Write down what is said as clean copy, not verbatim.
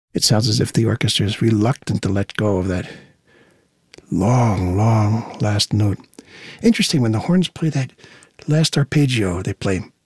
It sounds as if the orchestra is reluctant to let go of that long, long last note. Interesting, when the horns play that last arpeggio, they play